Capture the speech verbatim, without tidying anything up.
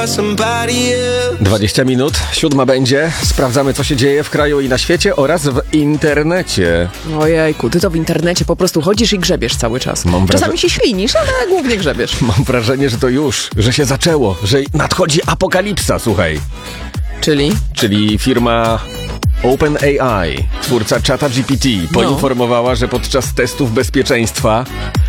dwadzieścia minut, siódma będzie. Sprawdzamy, co się dzieje w kraju i na świecie oraz w internecie. Ojejku, ty to w internecie po prostu chodzisz i grzebiesz cały czas. Mam wraż- Czasami się ślinisz, ale głównie grzebiesz. Mam wrażenie, że to już, że się zaczęło, że nadchodzi apokalipsa, słuchaj. Czyli? Czyli firma OpenAI, twórca czata G P T, poinformowała, że podczas testów bezpieczeństwa